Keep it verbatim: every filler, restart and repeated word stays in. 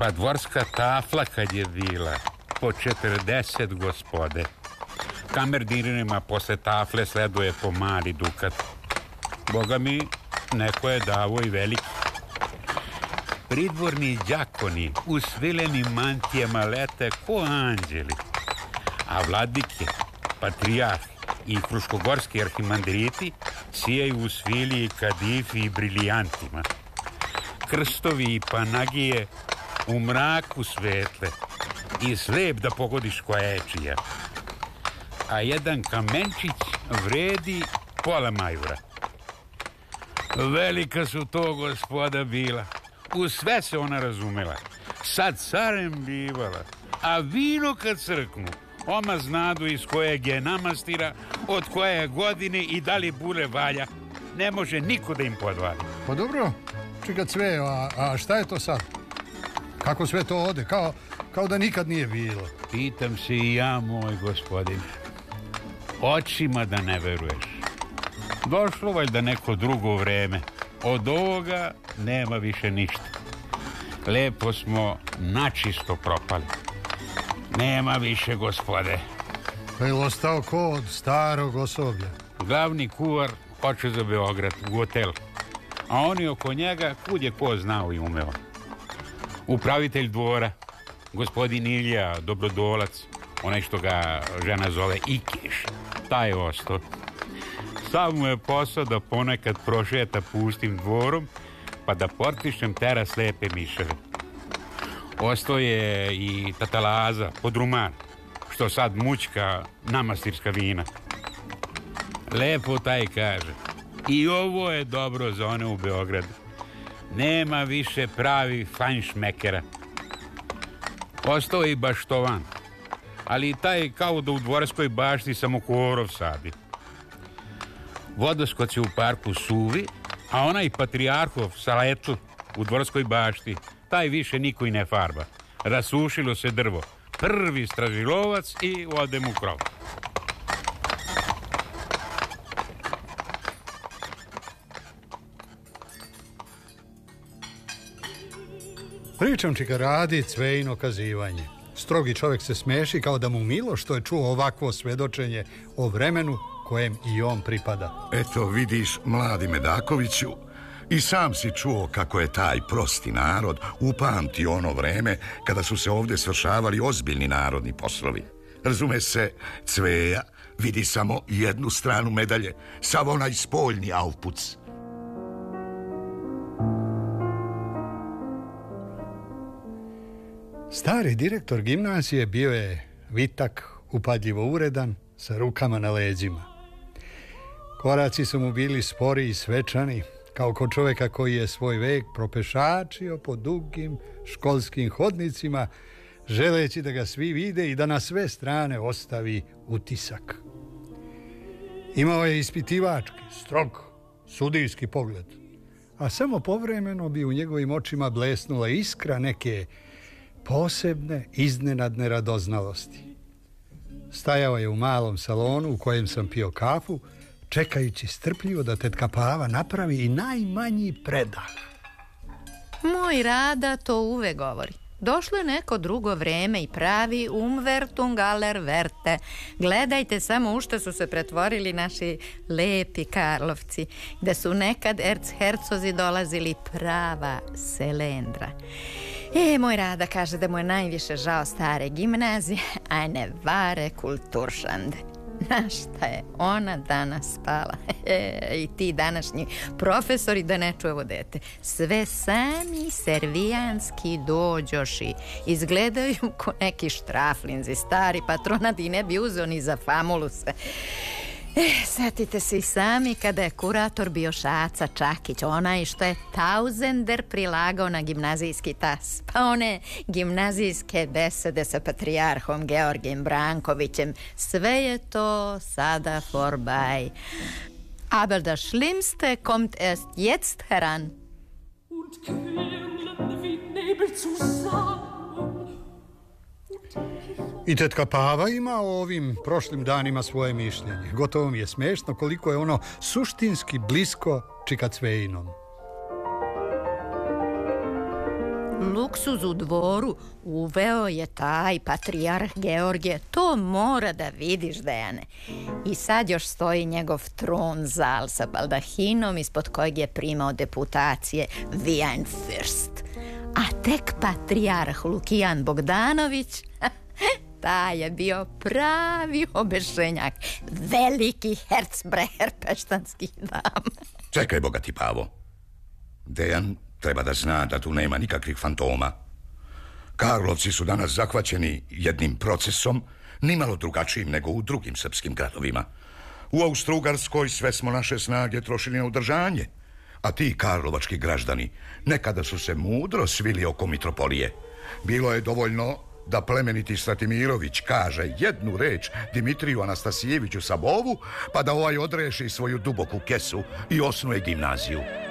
Pa dvorska tafla kad je bila po četrdeset gospode. Kamerdirima posle tafle sleduje po mali dukat. Boga mi, neko je davo i veliki. Pridvorni đakoni u svilenim mantijama lete ko anđeli, a vladike, patrijarhi i fruškogorski arhimandriti sijaju u svili, kadifi i briljantima. Krstovi i panagije u mraku svetle i slep da pogodiš koja je čija. A jedan kamenčić vredi pola majura. Velika su to gospoda bila. U sve se ona razumela. Sad carem bivala. A vino kad crknu, oma znadu iz kojeg je namastira, od koje je godine i da li bure valja. Ne može niko da im podvali. Pa dobro, čeka sve, a, a šta je to sad? Kako sve to ode? Kao, kao da nikad nije bilo. Pitam se i ja, moj gospodine. Očima da ne veruješ. Došlo valjda neko drugo vreme. Od ovoga nema više ništa. Lepo smo načisto propali. Nema više gospode. Pa je ostao ko od starog osoblja? Glavni kuvar hoće za Beograd u hotel. A oni oko njega kud je ko znao i umeo. Upravitelj dvora, gospodin Ilija Dobrodolac, onaj što ga žena zove Ikiš, taj je ostao. Sam mu je posao da ponekad prošeta pustim dvorom, pa da portišem tera slepe miševe. Ostao je i tata Laza, podrumar, što sad mućka namastirska vina. Lepo taj kaže, i ovo je dobro za one u Beogradu. Nema više pravi fajnšmekera. Ostao je i Baštovan, ali i taj kao da u dvorskoj bašti samo korov sadi. Vodoskoci u parku suvi, a onaj patrijarhov saletl u dvorskoj bašti, taj više niko i ne farba. Rasušilo se drvo. Prvi stražilovac i ode mu krov. Pričam čika radi Cvejino kazivanje. Strogi čovjek se smeši kao da mu milo što je čuo ovakvo svedočenje o vremenu kojem i on pripada. Eto vidiš, mladi Medakoviću, i sam si čuo kako je taj prosti narod upamtio ono vreme kada su se ovdje svršavali ozbiljni narodni poslovi. Razume se, Cveja vidi samo jednu stranu medalje, sav onaj spoljni aufpuc. Stari direktor gimnazije bio je vitak, upadljivo uredan, sa rukama na leđima. Koraci su mu bili spori i svečani, kao kod čovjeka koji je svoj vek propešačio po dugim školskim hodnicima, želeći da ga svi vide i da na sve strane ostavi utisak. Imao je ispitivački, strog, sudijski pogled, a samo povremeno bi u njegovim očima blesnula iskra neke posebne, iznenadne radoznalosti. Stajao je u malom salonu u kojem sam pio kafu, čekajući strpljivo da tetka Pava napravi i najmanji predah. Moj Rada to uvek govori. Došlo je neko drugo vreme i pravi umvertung aller verte. Gledajte samo u što su se pretvorili naši lepi Karlovci, gde su nekad erchercozi dolazili prava selendra. E, moj Rada kaže da mu je najviše žao stare gimnazije, a ne vare kulturšande. Na šta je ona danas spala? E, I ti današnji profesori, da ne čuje ovo dete, sve sami servijanski dođoši, izgledaju ko neki štraflinzi, stari patronat i ne bi uzeo ni za famuluse. E, setite se i sami kada je kurator bio Šaca Čakić, onaj što je Tauzender prilagao na gimnazijski tas, pa one gimnazijske besede sa patrijarhom Georgijem Brankovićem, sve je to sada vorbei. Aber das Schlimmste kommt erst jetzt heran. Und quirlen wie Nebel zusammen. I tetka Pava ima o ovim prošlim danima svoje mišljenje. Gotovo mi je smešno koliko je ono suštinski blisko čika Cvejinom. Luksuz u dvoru uveo je taj patrijarh Georgije. To mora da vidiš, Dejane. I sad još stoji njegov tron zal sa baldahinom ispod kojeg je primao deputacije Vijen Fürst. A tek patrijarh Lukijan Bogdanović, taj je bio pravi obešenjak. Veliki Herzbreher peštanskih dama. Čekaj, bogati Pavo. Dejan treba da zna da tu nema nikakvih fantoma. Karlovci su danas zahvaćeni jednim procesom, nimalo drugačijim nego u drugim srpskim gradovima. U Austro-Ugarskoj sve smo naše snage trošili na udržanje, a ti karlovački građani nekada su se mudro svili oko mitropolije. Bilo je dovoljno da plemeniti Stratimirović kaže jednu reč Dimitriju Anastasijeviću Sabovu, pa da ovaj odreši svoju duboku kesu i osnuje gimnaziju.